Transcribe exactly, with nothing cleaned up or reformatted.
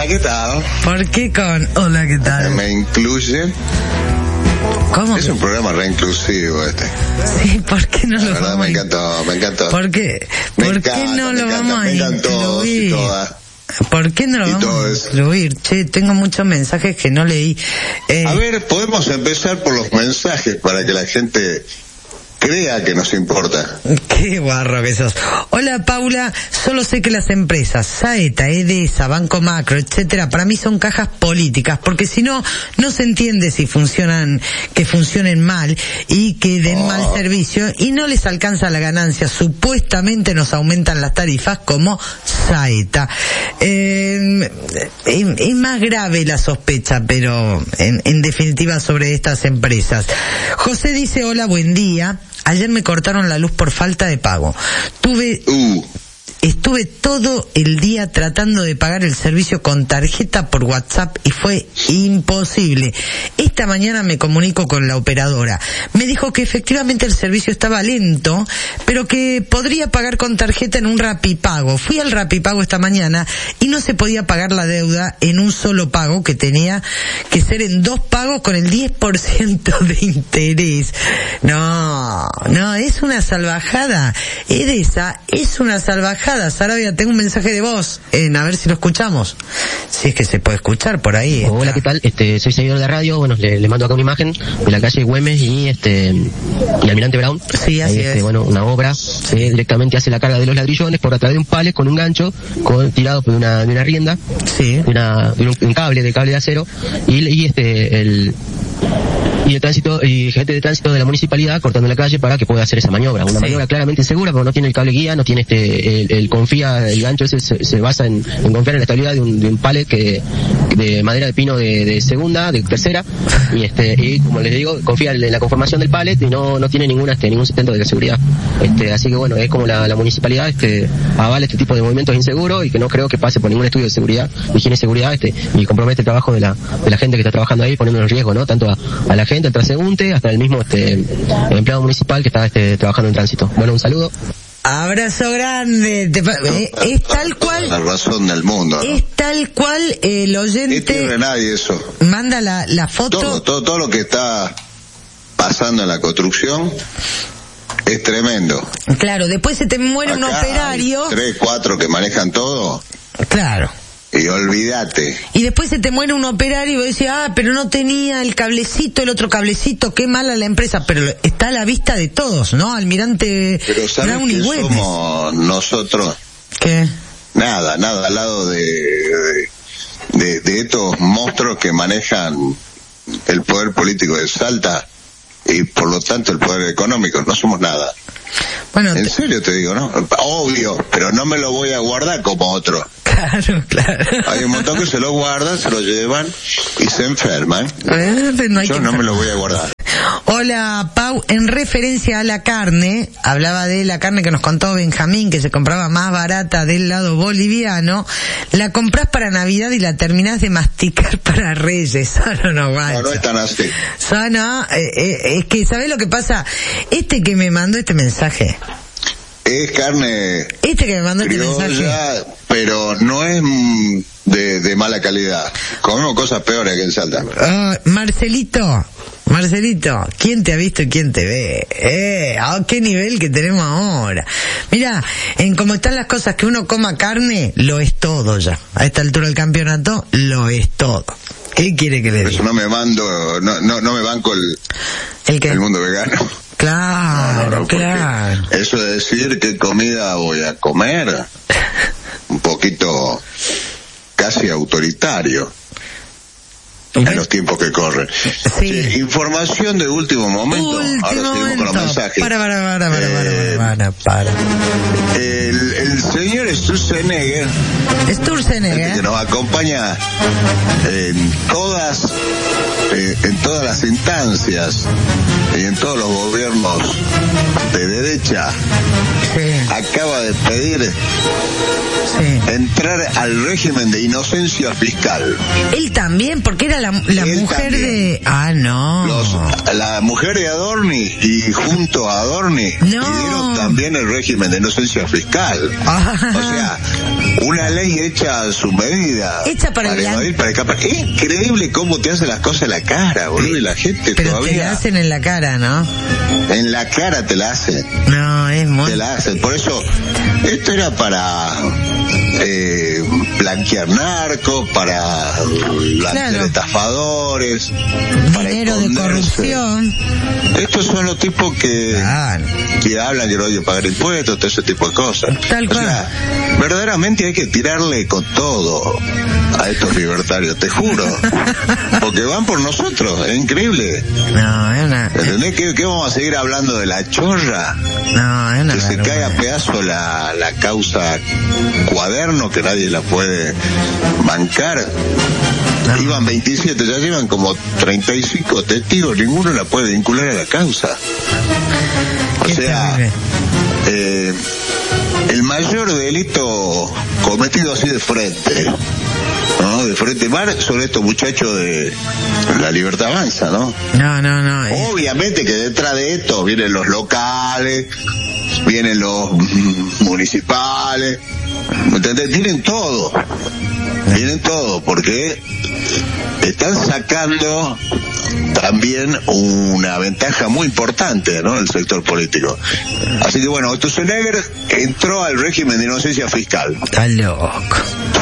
¿qué tal? ¿Por qué con hola, qué tal? Me incluye. ¿Cómo? Es un programa reinclusivo este. Sí, ¿por qué no La lo verdad vamos me encantó, me encantó. ¿Por qué? Me ¿Por encanta, qué no me lo encanta, vamos me a encantan todos y incluir? todas. ¿Por qué no lo Y vamos todo a eso. incluir? Che, tengo muchos mensajes que no leí. Eh, A ver, podemos empezar por los mensajes para que la gente crea que nos importa. Qué guarro que sos. Hola, Paula, solo sé que las empresas Saeta, Edesa, Banco Macro, etcétera, para mí son cajas políticas, porque si no, no se entiende si funcionan, que funcionen mal y que den Oh. mal servicio y no les alcanza la ganancia. Supuestamente nos aumentan las tarifas como Saeta. Eh, es, es más grave la sospecha, pero en, en definitiva sobre estas empresas. José dice, hola, buen día. Ayer me cortaron la luz por falta de pago. Tuve... Uh. Estuve todo el día tratando de pagar el servicio con tarjeta por WhatsApp y fue imposible. Esta mañana me comunico con la operadora. Me dijo que efectivamente el servicio estaba lento, pero que podría pagar con tarjeta en un Rapipago. Fui al Rapipago esta mañana y no se podía pagar la deuda en un solo pago, que tenía que ser en dos pagos con el diez por ciento de interés. No, no, es una salvajada. Edesa es una salvajada. Sarabia, tengo un mensaje de voz, en a ver si lo escuchamos, si es que se puede escuchar por ahí. Hola, está. ¿qué tal? Este, soy seguidor de la radio, bueno, le, le mando acá una imagen de la calle Güemes y este y Almirante Brown. Sí, así ahí, este, es. bueno, una obra, eh, directamente hace la carga de los ladrillones por a través de un palet con un gancho, con, tirado por una, de una rienda, Sí. de, una, de un, un cable, de cable de acero, y, y este, el, y el tránsito, y gente de tránsito de la municipalidad cortando la calle para que pueda hacer esa maniobra. Una Sí. maniobra claramente insegura, porque no tiene el cable guía, no tiene este, el, el confía, el gancho ese se, se basa en, en confiar en la estabilidad de un, de un palet que, de madera de pino de, de segunda, de tercera, y este, y como les digo, confía en la conformación del palet y no, no tiene ninguna, este, ningún sustento de seguridad. Este, así que bueno, es como la, la municipalidad, este, avala este tipo de movimientos inseguros y que no creo que pase por ningún estudio de seguridad, de higiene y seguridad, este, y compromete el trabajo de la, de la gente que está trabajando ahí, poniendo en riesgo, ¿no? Tanto a, a la gente, al transeúnte, hasta el mismo, este, empleado municipal que está, este, trabajando en tránsito. Bueno, un saludo. Abrazo grande. Te pa- eh, es tal cual, La razón del mundo, ¿no? es tal cual el No oyente tiene nadie eso. manda la, la foto. Todo, todo, todo lo que está pasando en la construcción es tremendo. Claro, después se te muere un Acá operario. hay tres, cuatro que manejan todo Claro. y olvídate. Y después se te muere un operario y vos decís, ah, pero no tenía el cablecito, el otro cablecito, qué mala la empresa, pero está a la vista de todos, ¿no? Almirante Pero ¿sabes Brown y qué Güemes. somos nosotros? ¿Qué? Nada, nada al lado de, de, de, de estos monstruos que manejan el poder político de Salta y por lo tanto el poder económico. No somos nada. Bueno, En te- serio te digo, ¿no? Obvio, pero no me lo voy a guardar como otro. claro, claro. Hay un montón que se lo guardan, se lo llevan y se enferman. Eh, no hay Yo que- no me lo voy a guardar. Hola, Pau, en referencia a la carne, hablaba de la carne que nos contó Benjamín, que se compraba más barata del lado boliviano, la comprás para Navidad y la terminás de masticar para Reyes. Sano no, No, no es tan así. Sano, eh, eh, es que, ¿sabés lo que pasa? Este que me mandó este mensaje, Es carne este que me mandó este mensaje, criolla, pero no es mm, de, de mala calidad. Comemos cosas peores que en Salta. Ah, Marcelito, Marcelito, ¿quién te ha visto y quién te ve? Eh, ¿a qué nivel que tenemos ahora? Mira, en cómo están las cosas, que uno coma carne, lo es todo ya. A esta altura del campeonato, lo es todo. ¿Qué quiere que le Por eso diga? no me mando, no, no, no me banco el, ¿El qué? el mundo vegano. Claro, Claro, porque claro. eso de decir qué comida voy a comer, un poquito casi autoritario en los tiempos que corren. Sí. Sí, información de último momento. Último Ahora seguimos con los momento. mensajes. Para, para, para, para, Eh, para, para, para. El, el señor Sturzenegger, Sturzenegger, que nos acompaña en todas eh, en todas las instancias y en todos los gobiernos de derecha, sí, acaba de pedir sí. entrar al régimen de inocencia fiscal. Él también, porque era la, la Él mujer también. de... Ah, no. Los, la mujer de Adorni y junto a Adorni No. pidieron también el régimen de inocencia fiscal. Ah, O sea, una ley hecha a su medida. Hecha para, para evadir, para escapar. Es increíble cómo te hacen las cosas en la cara, boludo, y la gente Pero todavía... te la hacen en la cara, ¿no? En la cara te la hacen. No, es muy... Te la hacen. Por eso, esto era para... Eh, blanquear narcos, para blanquear claro. estafadores, dinero para de corrupción. Estos son los tipos que claro. que hablan que no hay que pagar impuestos, todo ese tipo de cosas. Tal o cual. sea, verdaderamente hay que tirarle con todo a estos libertarios, te juro, porque van por nosotros, es increíble. No, es una... ¿Entendés? ¿Qué, qué vamos a seguir hablando de la chorra? No, es una... Que se vergüenza. cae a pedazo la, la causa Cuaderno, que nadie la puede bancar. No. Iban veintisiete, ya llevan como treinta y cinco testigos, ninguno la puede vincular a la causa. O Qué sea, terrible. eh, el mayor delito cometido así de frente, ¿no? De frente, más sobre estos muchachos de La Libertad Avanza, ¿no? No, no, no. Eh. Obviamente que detrás de esto vienen los locales, vienen los municipales, ¿me entendés? Vienen todo, vienen todo, porque están sacando también una ventaja muy importante, ¿no?, el sector político. Así que bueno, Sturzenegger entró al régimen de inocencia fiscal. Está loco.